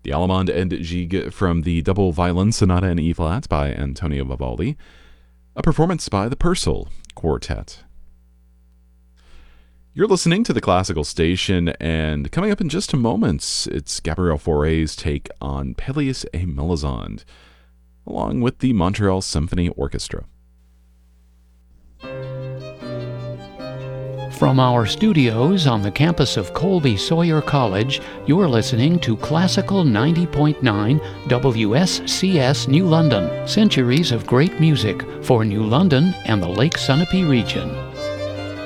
The Allemande and Gigue from the Double Violin Sonata in E-flat by Antonio Vivaldi. A performance by the Purcell Quartet. You're listening to the Classical Station, and coming up in just a moment, it's Gabriel Fauré's take on Pelléas et Mélisande, along with the Montreal Symphony Orchestra. From our studios on the campus of Colby Sawyer College, you're listening to Classical 90.9 WSCS New London, centuries of great music for New London and the Lake Sunapee region.